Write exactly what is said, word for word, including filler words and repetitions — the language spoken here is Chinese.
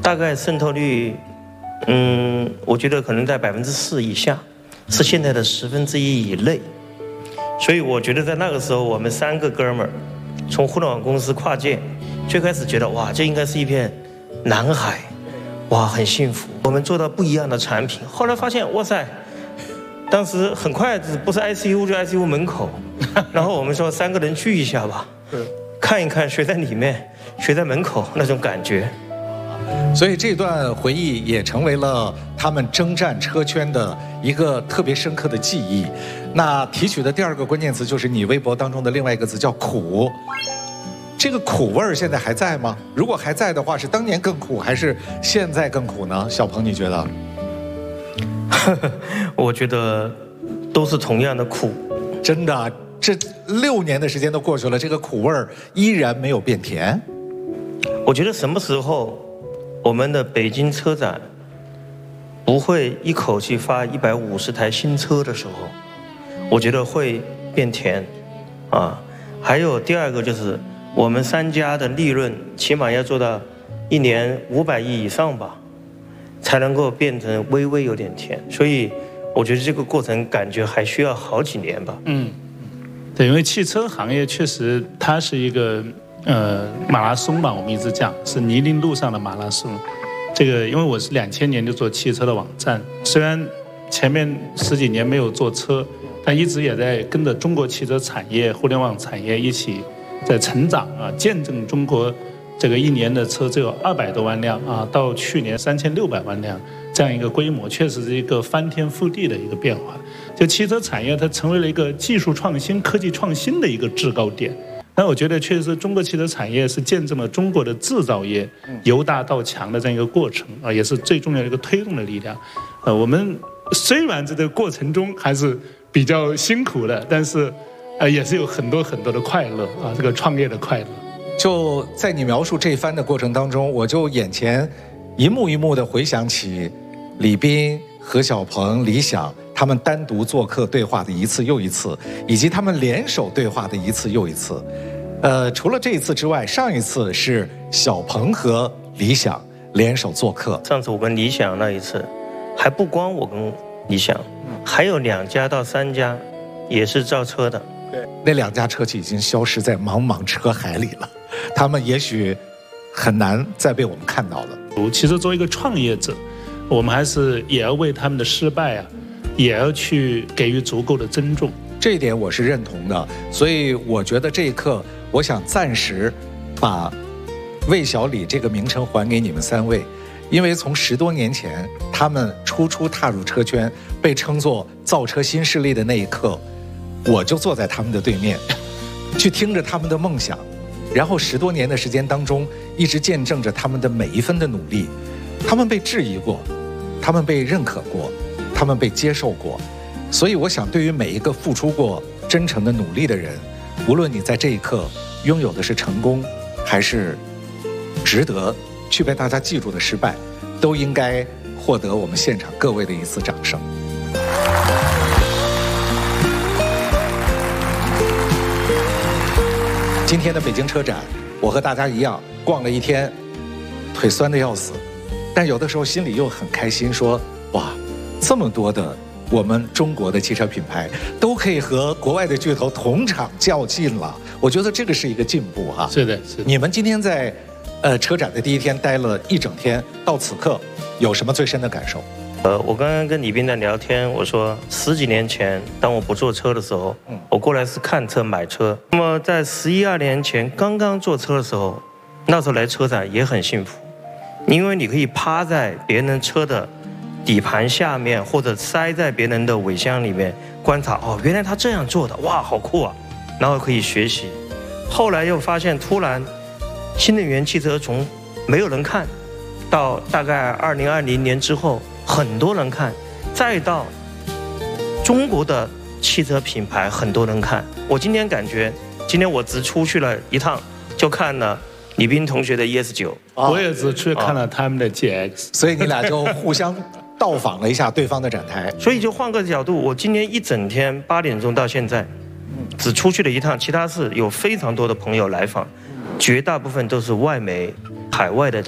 大概渗透率，嗯，我觉得可能在百分之四以下，是现在的十分之一以内。所以我觉得在那个时候，我们三个哥们儿从互联网公司跨界，最开始觉得哇，这应该是一片蓝海，哇，很幸福。我们做到不一样的产品，后来发现哇塞，当时很快不是 I C U 就 I C U 门口，然后我们说三个人聚一下吧，看一看谁在里面，谁在门口那种感觉。 所以这段回忆也成为了他们征战车圈的一个特别深刻的记忆。那提取的第二个关键词就是你微博当中的另外一个字叫苦。这个苦味儿现在还在吗？如果还在的话，是当年更苦还是现在更苦呢？小鹏，你觉得？ 我觉得都是同样的苦。 真的，这六年的时间都过去了，这个苦味儿依然没有变甜。 我觉得什么时候我们的北京车展不会一口气发一百五十台新车的时候，我觉得会变甜啊。还有第二个就是我们三家的利润起码要做到一年五百亿以上吧，才能够变成微微有点甜。所以我觉得这个过程感觉还需要好几年吧。 嗯，对，因为汽车行业确实它是一个呃马拉松吧，我们一直讲是泥泞路上的马拉松。这个因为我是两千年就做汽车的网站，虽然前面十几年没有做车，但一直也在跟着中国汽车产业、互联网产业一起在成长啊，见证中国这个一年的车只有二百多万辆啊，到去年三千六百万辆这样一个规模，确实是一个翻天覆地的一个变化。就汽车产业它成为了一个技术创新、科技创新的一个制高点。但我觉得确实中国汽车产业是见证了中国的制造业由大到强的这样一个过程啊，也是最重要的一个推动的力量。呃，我们虽然在这个过程中还是比较辛苦的，但是呃也是有很多很多的快乐啊，这个创业的快乐。 就在你描述这番的过程当中，我就眼前一幕一幕的回想起李斌、何小鹏、李想他们单独做客对话的一次又一次，以及他们联手对话的一次又一次。呃，除了这一次之外，上一次是小鹏和理想联手做客。 上次我跟理想那一次，还不光我跟理想，还有两家到三家也是造车的。 对，那两家车企已经消失在茫茫车海里了，他们也许很难再被我们看到了。 其实作为一个创业者，我们还是也要为他们的失败啊，也要去给予足够的尊重。 这一点我是认同的，所以我觉得这一刻，我想暂时把魏小李这个名称还给你们三位，因为从十多年前他们初初踏入车圈，被称作造车新势力的那一刻，我就坐在他们的对面，去听着他们的梦想，然后十多年的时间当中，一直见证着他们的每一分的努力。他们被质疑过，他们被认可过，他们被接受过。所以我想，对于每一个付出过真诚的努力的人，无论你在这一刻拥有的是成功，还是值得去被大家记住的失败，都应该获得我们现场各位的一次掌声。今天的北京车展，我和大家一样逛了一天，腿酸得要死，但有的时候心里又很开心，说哇，这么多的我们中国的汽车品牌都可以和国外的巨头同场较劲了，我觉得这个是一个进步哈。 是的，是的。 你们今天在呃车展的第一天待了一整天，到此刻有什么最深的感受？ 呃，我刚刚跟李斌在聊天，我说十几年前，当我不做车的时候，嗯，我过来是看车买车。那么在十一二年前刚刚做车的时候，那时候来车展也很幸福，因为你可以趴在别人车的底盘下面，或者塞在别人的尾箱里面观察，哦，原来他这样做的，哇，好酷啊！然后可以学习。后来又发现，突然新能源汽车从没有人看，到大概二零二零年之后，很多人看，再到中国的汽车品牌很多人看。我今天感觉，今天我只出去了一趟，就看了李斌同学的 E S 九， 我也只去看了他们的 G X， 所以你俩就互相到访了一下对方的展台。 所以就换个角度，我今天一整天八点钟到现在，只出去了一趟，其他是有非常多的朋友来访，绝大部分都是外媒、海外的。